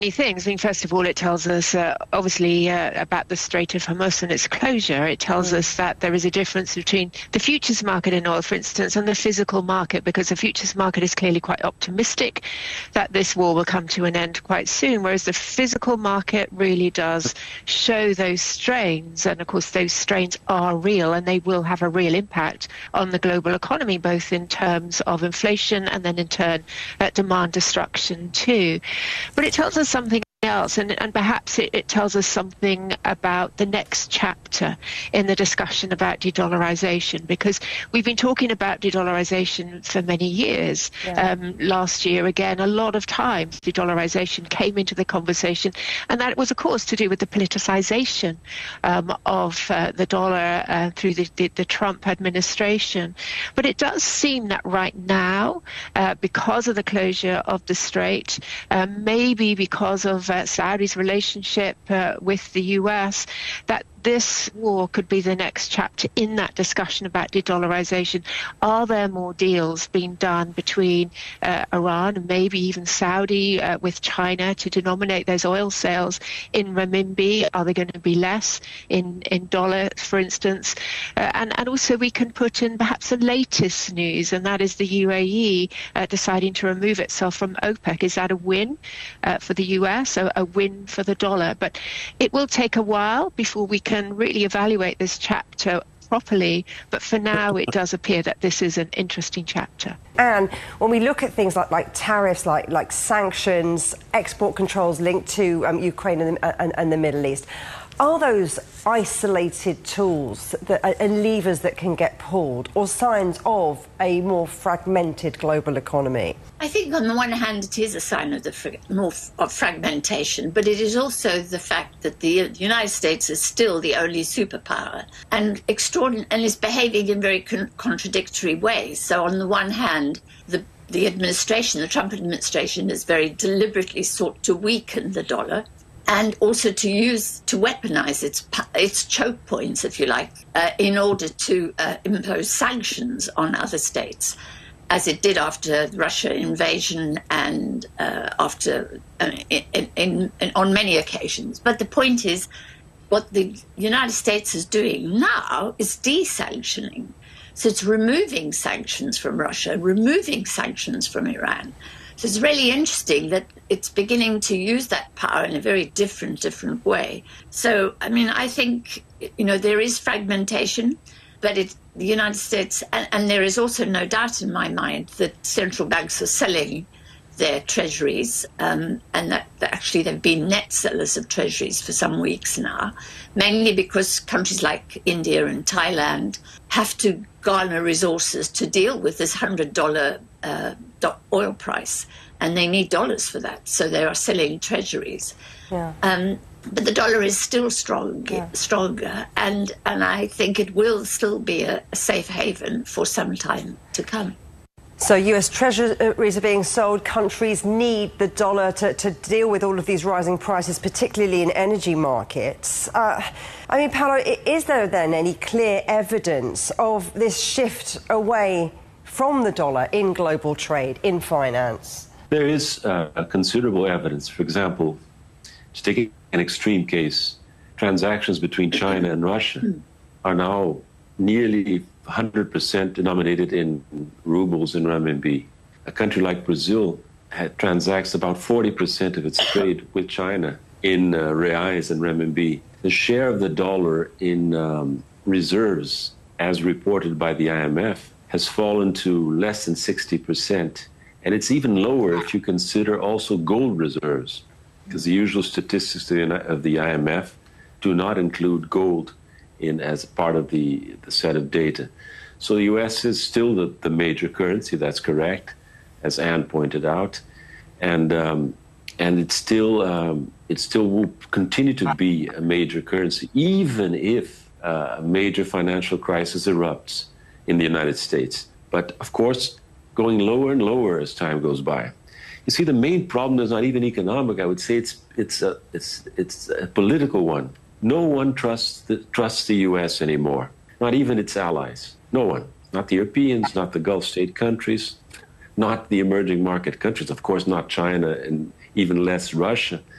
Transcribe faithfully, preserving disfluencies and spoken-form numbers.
things. I mean, first of all, it tells us uh, obviously uh, about the Strait of Hormuz and its closure. It tells mm. us that there is a difference between the futures market in oil, for instance, and the physical market, because the futures market is clearly quite optimistic that this war will come to an end quite soon, whereas the physical market really does show those strains. And of course, those strains are real, and they will have a real impact on the global economy, both in terms of inflation and then in turn uh, demand destruction too. But it tells us something else, and, and perhaps it, it tells us something about the next chapter in the discussion about de-dollarization, because we've been talking about de-dollarization for many years. Yeah. Um, last year, again, a lot of times de-dollarization came into the conversation, and that was, of course, to do with the politicization um, of uh, the dollar uh, through the, the, the Trump administration. But it does seem that right now, uh, because of the closure of the Strait, uh, maybe because of Uh, Saudi's relationship uh, with the U S, that this war could be the next chapter in that discussion about de-dollarization. Are there more deals being done between uh, Iran and maybe even Saudi uh, with China to denominate those oil sales in renminbi? Are they going to be less in, in dollars, for instance? Uh, and, and also we can put in perhaps the latest news, and that is the U A E uh, deciding to remove itself from OPEC. Is that a win uh, for the U S, a, a win for the dollar? But it will take a while before we can can really evaluate this chapter properly, but for now it does appear that this is an interesting chapter. And when we look at things like, like tariffs, like, like sanctions, export controls linked to um, Ukraine and the, and, and the Middle East, are those isolated tools that, and levers that can get pulled, or signs of a more fragmented global economy? I think on the one hand it is a sign of the fr- more f- of fragmentation, but it is also the fact that the United States is still the only superpower and extraordinary, and is behaving in very con- contradictory ways. So on the one hand, the the administration, the Trump administration, has very deliberately sought to weaken the dollar, and also to use, to weaponize its its choke points, if you like, uh, in order to uh, impose sanctions on other states, as it did after the Russia invasion and uh, after uh, in, in, in, on many occasions. But the point is, what the United States is doing now is desanctioning. So it's removing sanctions from Russia, removing sanctions from Iran. So it's really interesting that it's beginning to use that power in a very different, different way. So, I mean, I think, you know, there is fragmentation, but it, the United States, and, and there is also no doubt in my mind that central banks are selling their treasuries, um, and that, that actually they've been net sellers of treasuries for some weeks now, mainly because countries like India and Thailand have to garner resources to deal with this one hundred dollars uh, oil price, and they need dollars for that, so they are selling treasuries. Yeah. Um, but the dollar is still strong, yeah. stronger, and, and I think it will still be a, a safe haven for some time to come. So U S treasuries are being sold. Countries need the dollar to, to deal with all of these rising prices, particularly in energy markets. Uh, I mean, Paolo, is there then any clear evidence of this shift away from the dollar in global trade, in finance? There is uh, considerable evidence. For example, to take an extreme case, transactions between China and Russia are now nearly one hundred percent denominated in rubles and renminbi. A country like Brazil had, transacts about forty percent of its trade with China in uh, reais and renminbi. The share of the dollar in um, reserves, as reported by the I M F, has fallen to less than sixty percent. And it's even lower if you consider also gold reserves, because the usual statistics of the I M F do not include gold in as part of the, the set of data. So the U S is still the, the major currency, that's correct, as Anne pointed out. And um, and it still, um, it still will continue to be a major currency, even if uh, a major financial crisis erupts in the United States. But of course, going lower and lower as time goes by. You see, the main problem is not even economic. I would say it's it's a it's it's a political one. No one trusts the, trusts the U S anymore, not even its allies. No one, not the Europeans, not the Gulf state countries, not the emerging market countries, of course, not China and even less Russia.